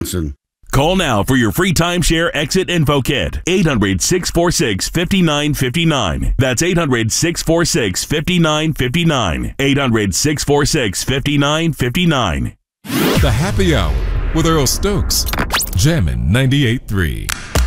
Call now for your free timeshare exit info kit. 800-646-5959. That's 800-646-5959. 800-646-5959. The Happy Hour with Earl Stokes. Jammin' 98.3.